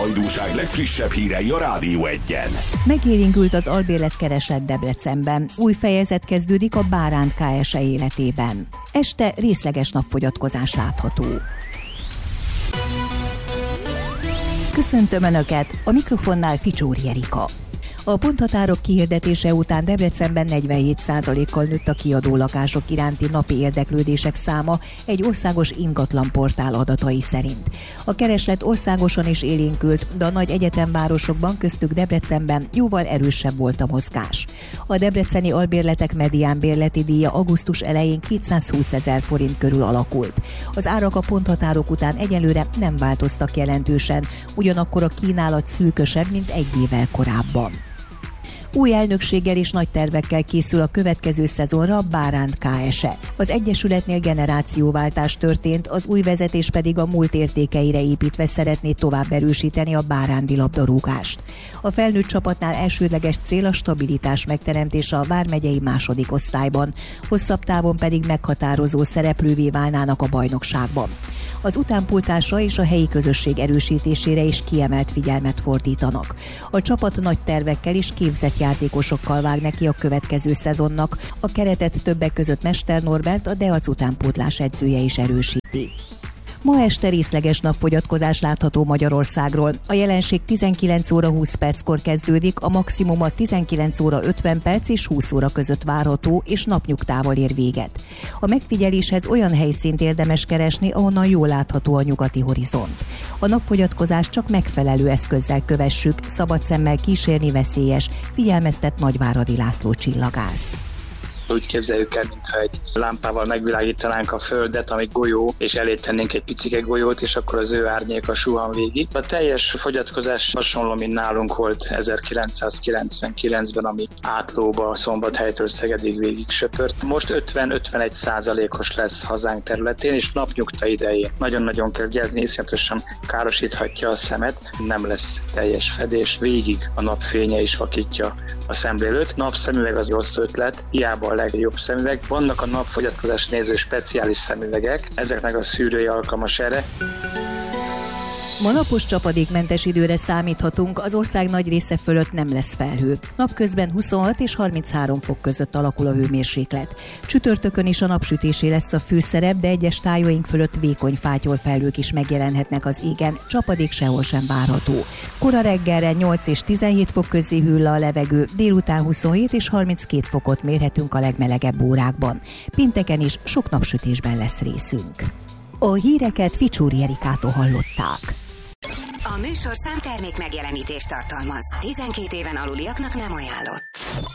hajdúság legfrissebb hírei a Rádió 1-en. Megélénkült az albérletkereslet Debrecenben. Új fejezet kezdődik a Báránd KSE életében. Este részleges napfogyatkozás látható. Köszöntöm Önöket, a mikrofonnál Ficsóri Erika. A ponthatárok kihirdetése után Debrecenben 47%-kal nőtt a kiadó lakások iránti napi érdeklődések száma egy országos ingatlanportál adatai szerint. A kereslet országosan is élénkült, de a nagy egyetemvárosokban, köztük Debrecenben jóval erősebb volt a mozgás. A debreceni albérletek mediánbérleti díja augusztus elején 220 000 forint körül alakult. Az árak a ponthatárok után egyelőre nem változtak jelentősen, ugyanakkor a kínálat szűkösebb, mint egy évvel korábban. Új elnökséggel és nagy tervekkel készül a következő szezonra a Báránd KSE. Az egyesületnél generációváltás történt, az új vezetés pedig a múlt értékeire építve szeretné tovább erősíteni a bárándi labdarúgást. A felnőtt csapatnál elsődleges cél a stabilitás megteremtése a vármegyei második osztályban, hosszabb távon pedig meghatározó szereplővé válnának a bajnokságban. Az utánpótlásra és a helyi közösség erősítésére is kiemelt figyelmet fordítanak. A csapat nagy tervekkel és képzett játékosokkal vág neki a következő szezonnak. A keretet többek között Mester Norbert, a Deac utánpótlás edzője is erősíti. Ma este részleges napfogyatkozás látható Magyarországról. A jelenség 19 óra 20 perckor kezdődik, a maximuma 19 óra 50 perc és 20 óra között várható, és napnyugtával ér véget. A megfigyeléshez olyan helyszínt érdemes keresni, ahonnan jól látható a nyugati horizont. A napfogyatkozást csak megfelelő eszközzel kövessük, szabad szemmel kísérni veszélyes, figyelmeztet Nagyváradi László csillagász. Úgy képzeljük el, mintha egy lámpával megvilágítanánk a Földet, ami golyó, és elé tennénk egy picike golyót, és akkor az ő árnyéka suhan végig. A teljes fogyatkozás hasonló, mint nálunk volt 1999-ben, ami Átlóba, Szombathelytől Szegedig végig söpört. Most 50-51%-os lesz hazánk területén, és napnyugta idején. Nagyon-nagyon kell vigyázni, iszonyatosan károsíthatja a szemet, nem lesz teljes fedés, végig a napfénye is vakítja a szemlélőt. Napszemüveg az rossz ötlet, hiába a legjobb szemüveg. Vannak a napfogyatkozás néző speciális szemüvegek, ezeknek a szűrője alkalmas erre. Ma napos csapadékmentes időre számíthatunk, az ország nagy része fölött nem lesz felhő. Napközben 26 és 33 fok között alakul a hőmérséklet. Csütörtökön is a napsütésé lesz a főszerep, de egyes tájaink fölött vékony fátyolfelhők is megjelenhetnek az égen, csapadék sehol sem várható. Kora reggelre 8 és 17 fok közé hűl le a levegő, délután 27 és 32 fokot mérhetünk a legmelegebb órákban. Pénteken is sok napsütésben lesz részünk. A híreket Ficsóri Erikától hallották. A műsorszám termék megjelenítést tartalmaz. 12 éven aluliaknak nem ajánlott.